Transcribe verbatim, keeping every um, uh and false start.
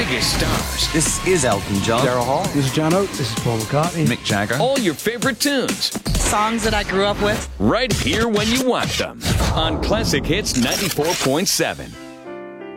biggest stars. This is Elton John. Daryl Hall. This is John Oates. This is Paul McCartney. Mick Jagger. All your favorite tunes. Songs that I grew up with. Right here when you want them. On Classic Hits ninety-four point seven.